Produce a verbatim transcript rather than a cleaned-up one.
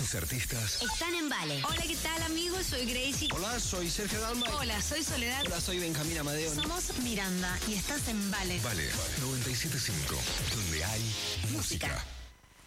Tus artistas están en Vale. Hola, ¿qué tal, amigos? Soy Gracie. Hola, soy Sergio Dalma. Hola, soy Soledad. Hola, soy Benjamín Amadeo. Somos Miranda y estás en Vale. Vale, noventa y siete punto cinco, donde hay música.